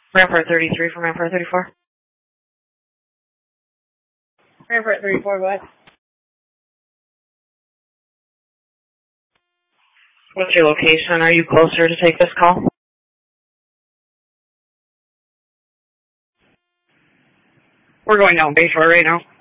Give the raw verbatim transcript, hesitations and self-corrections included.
Rampart thirty-three from Rampart thirty-four. Rampart thirty-four, what? What's your location? Are you closer to take this call? We're going down Bayshore right now.